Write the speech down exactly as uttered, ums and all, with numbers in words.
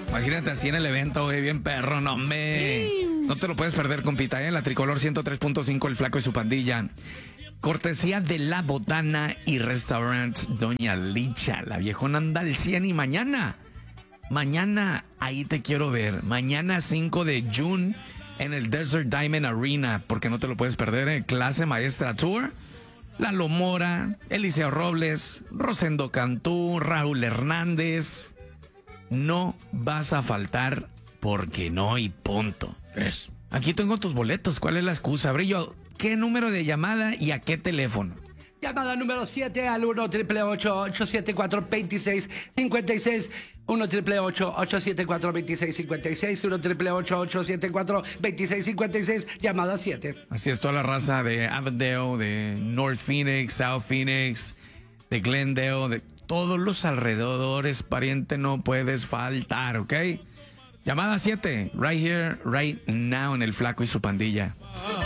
Imagínate así en el evento, güey, bien perro, no me. No te lo puedes perder, compita, ¿eh? La Tricolor ciento tres punto cinco, el Flaco y su pandilla. Cortesía de La Botana y Restaurant Doña Licha. La viejona anda al cien y mañana. Mañana ahí te quiero ver. Mañana cinco de junio en el Desert Diamond Arena, porque no te lo puedes perder, ¿eh? Clase Maestra Tour. Lalo Mora, Eliseo Robles, Rosendo Cantú, Raúl Hernández. No vas a faltar porque no y punto. Eso. Aquí tengo tus boletos. ¿Cuál es la excusa, Brillo? ¿Qué número de llamada y a qué teléfono? Llamada número siete al uno triple ocho ocho siete cuatro dos seis cinco seis. uno triple ocho ocho siete cuatro dos seis cinco seis. uno triple ocho ocho siete cuatro dos seis cinco seis. Llamada siete. Así es, toda la raza de Avondale, de North Phoenix, South Phoenix, de Glendale, de todos los alrededores, pariente, no puedes faltar, ¿ok? Llamada siete, right here, right now, en el Flaco y su pandilla.